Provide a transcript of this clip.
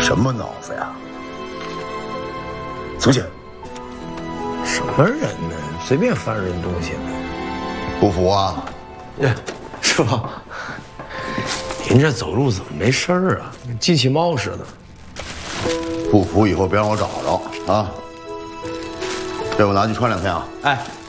什么脑子呀？走起！ 什么人呢？随便翻人东西呢？ 不服啊？ 师傅，您这走路怎么没声儿啊？跟机器猫似的。 不服以后别让我找着啊！这我拿去穿2天啊！ 哎，